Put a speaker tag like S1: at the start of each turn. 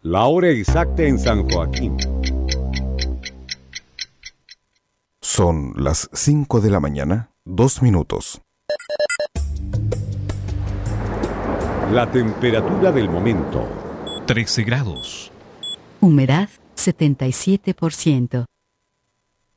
S1: La hora exacta en San Joaquín.
S2: Son las 5 de la mañana, 2 minutos.
S1: La temperatura del momento.
S3: 13 grados.
S4: Humedad 77%.